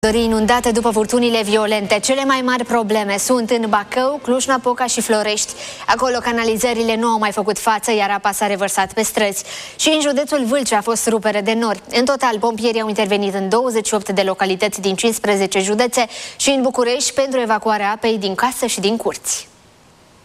Inundate după furtunile violente. Cele mai mari probleme sunt în Bacău, Cluj-Napoca și Florești. Acolo canalizările nu au mai făcut față, iar apa s-a revărsat pe străzi. Și în județul Vâlcea a fost rupere de nori. În total, pompierii au intervenit în 28 de localități din 15 județe și în București pentru evacuarea apei din casă și din curți.